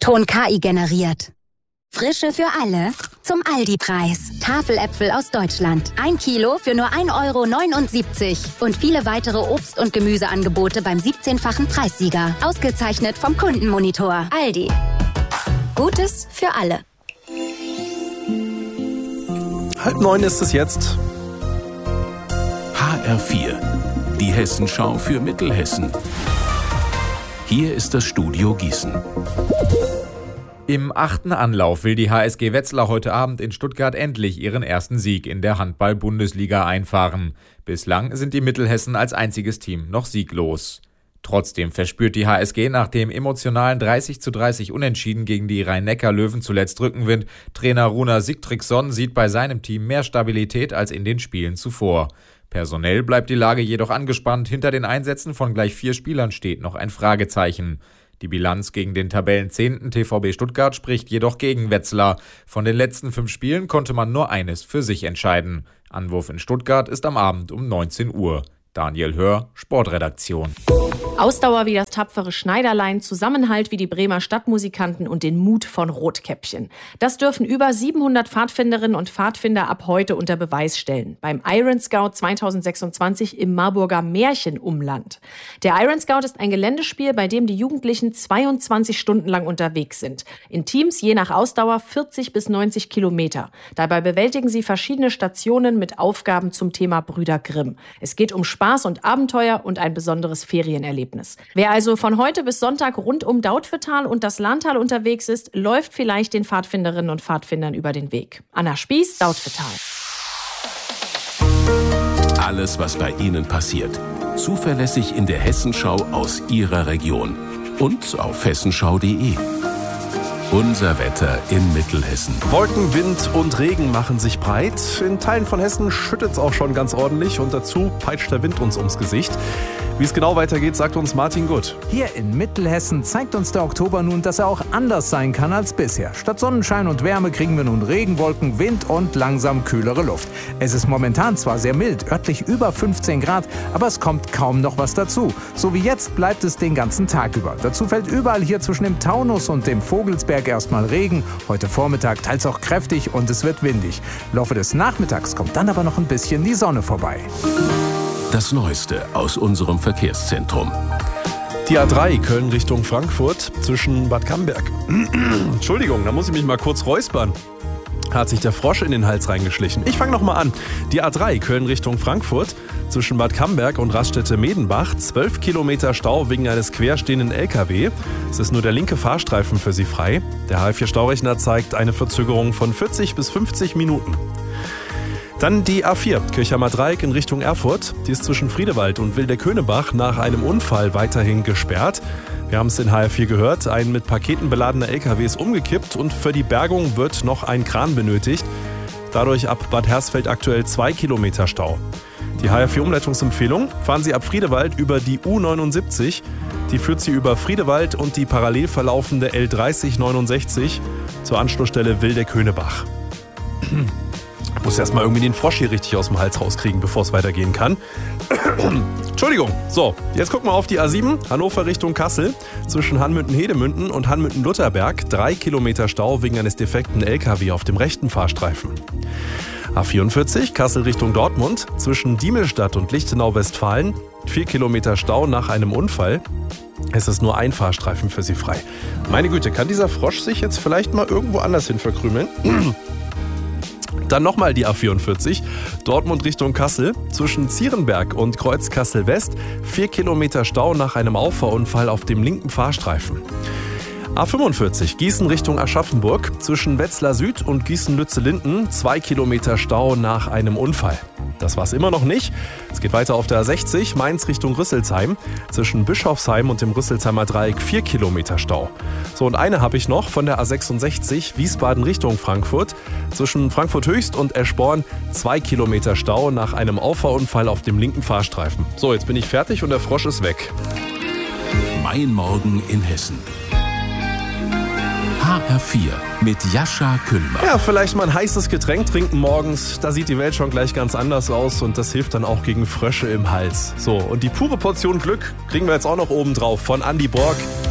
Ton KI generiert. Frische für alle zum Aldi-Preis. Tafeläpfel aus Deutschland. 1 Kilo für nur 1,79 € und viele weitere Obst- und Gemüseangebote beim 17-fachen Preissieger. Ausgezeichnet vom Kundenmonitor. Aldi. Gutes für alle. 8:30 ist es jetzt. HR4, die Hessenschau für Mittelhessen. Hier ist das Studio Gießen. Im 8. Anlauf will die HSG Wetzlar heute Abend in Stuttgart endlich ihren ersten Sieg in der Handball-Bundesliga einfahren. Bislang sind die Mittelhessen als einziges Team noch sieglos. Trotzdem verspürt die HSG nach dem emotionalen 30:30 Unentschieden gegen die Rhein-Neckar-Löwen zuletzt Rückenwind. Trainer Runa Sigtrygson sieht bei seinem Team mehr Stabilität als in den Spielen zuvor. Personell bleibt die Lage jedoch angespannt. Hinter den Einsätzen von gleich 4 Spielern steht noch ein Fragezeichen. Die Bilanz gegen den Tabellenzehnten TVB Stuttgart spricht jedoch gegen Wetzlar. Von den letzten 5 Spielen konnte man nur eines für sich entscheiden. Anwurf in Stuttgart ist am Abend um 19 Uhr. Daniel Hör, Sportredaktion. Ausdauer wie das tapfere Schneiderlein, Zusammenhalt wie die Bremer Stadtmusikanten und den Mut von Rotkäppchen. Das dürfen über 700 Pfadfinderinnen und Pfadfinder ab heute unter Beweis stellen. Beim Iron Scout 2026 im Marburger Märchenumland. Der Iron Scout ist ein Geländespiel, bei dem die Jugendlichen 22 Stunden lang unterwegs sind. In Teams je nach Ausdauer 40 bis 90 Kilometer. Dabei bewältigen sie verschiedene Stationen mit Aufgaben zum Thema Brüder Grimm. Es geht um Spaß und Abenteuer und ein besonderes Ferienerlebnis. Wer also von heute bis Sonntag rund um Dautphetal und das Lahntal unterwegs ist, läuft vielleicht den Pfadfinderinnen und Pfadfindern über den Weg. Anna Spieß, Dautphetal. Alles, was bei Ihnen passiert. Zuverlässig in der Hessenschau aus Ihrer Region. Und auf hessenschau.de. Unser Wetter in Mittelhessen. Wolken, Wind und Regen machen sich breit. In Teilen von Hessen schüttet es auch schon ganz ordentlich und dazu peitscht der Wind uns ums Gesicht. Wie es genau weitergeht, sagt uns Martin Gutt. Hier in Mittelhessen zeigt uns der Oktober nun, dass er auch anders sein kann als bisher. Statt Sonnenschein und Wärme kriegen wir nun Regenwolken, Wind und langsam kühlere Luft. Es ist momentan zwar sehr mild, örtlich über 15 Grad, aber es kommt kaum noch was dazu. So wie jetzt bleibt es den ganzen Tag über. Dazu fällt überall hier zwischen dem Taunus und dem Vogelsberg erstmal Regen. Heute Vormittag teils auch kräftig und es wird windig. Im Laufe des Nachmittags kommt dann aber noch ein bisschen die Sonne vorbei. Das Neueste aus unserem Verkehrszentrum. Die A3 Köln Richtung Frankfurt zwischen Bad Camberg. Entschuldigung, da muss ich mich mal kurz räuspern. Hat sich der Frosch in den Hals reingeschlichen. Ich fange nochmal an. Die A3 Köln Richtung Frankfurt zwischen Bad Camberg und Raststätte-Medenbach. 12 Kilometer Stau wegen eines querstehenden LKW. Es ist nur der linke Fahrstreifen für Sie frei. Der HR4-Staurechner zeigt eine Verzögerung von 40 bis 50 Minuten. Dann die A4 Kirchheimer Dreieck in Richtung Erfurt. Die ist zwischen Friedewald und Wildeköhnebach nach einem Unfall weiterhin gesperrt. Wir haben es in HR4 gehört, ein mit Paketen beladener LKW ist umgekippt und für die Bergung wird noch ein Kran benötigt. Dadurch ab Bad Hersfeld aktuell 2 Kilometer Stau. Die HR4-Umleitungsempfehlung: fahren Sie ab Friedewald über die U79. Die führt Sie über Friedewald und die parallel verlaufende L3069 zur Anschlussstelle Wildeköhnebach. Ich muss erstmal irgendwie den Frosch hier richtig aus dem Hals rauskriegen, bevor es weitergehen kann. Entschuldigung. So, jetzt gucken wir auf die A7, Hannover Richtung Kassel. Zwischen Hanmünden-Hedemünden und Hanmünden-Lutherberg 3 Kilometer Stau wegen eines defekten LKW auf dem rechten Fahrstreifen. A44, Kassel Richtung Dortmund. Zwischen Diemelstadt und Lichtenau-Westfalen 4 Kilometer Stau nach einem Unfall. Es ist nur ein Fahrstreifen für Sie frei. Meine Güte, kann dieser Frosch sich jetzt vielleicht mal irgendwo anders hin verkrümeln? Dann nochmal die A44, Dortmund Richtung Kassel. Zwischen Zierenberg und Kreuz Kassel-West 4 Kilometer Stau nach einem Auffahrunfall auf dem linken Fahrstreifen. A45, Gießen Richtung Aschaffenburg. Zwischen Wetzlar Süd und Gießen-Lütze-Linden 2 Kilometer Stau nach einem Unfall. Das war's immer noch nicht. Es geht weiter auf der A60, Mainz Richtung Rüsselsheim. Zwischen Bischofsheim und dem Rüsselsheimer Dreieck 4 Kilometer Stau. So, und eine habe ich noch von der A66, Wiesbaden Richtung Frankfurt. Zwischen Frankfurt Höchst und Eschborn 2 Kilometer Stau nach einem Auffahrunfall auf dem linken Fahrstreifen. So, jetzt bin ich fertig und der Frosch ist weg. Mein Morgen in Hessen. HR4 mit Jascha Kühlmann. Ja, vielleicht mal ein heißes Getränk trinken morgens. Da sieht die Welt schon gleich ganz anders aus und das hilft dann auch gegen Frösche im Hals. So, und die pure Portion Glück kriegen wir jetzt auch noch oben drauf von Andy Borg.